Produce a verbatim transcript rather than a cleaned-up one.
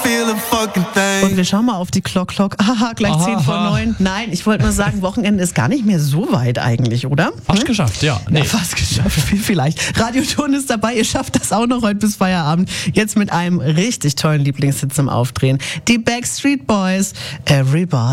feel a fucking thing. Und wir schauen mal auf die Clock Clock. Haha, gleich Aha. zehn vor neun. Nein, ich wollte nur sagen, Wochenende ist gar nicht mehr so weit eigentlich, oder? Fast Hm? geschafft, ja. Nee. Ja, fast geschafft, vielleicht. Radioton ist dabei, ihr schafft das auch noch heute bis Feierabend. Jetzt mit einem richtig tollen Lieblingshit zum Aufdrehen. Die Backstreet Boys, Everybody.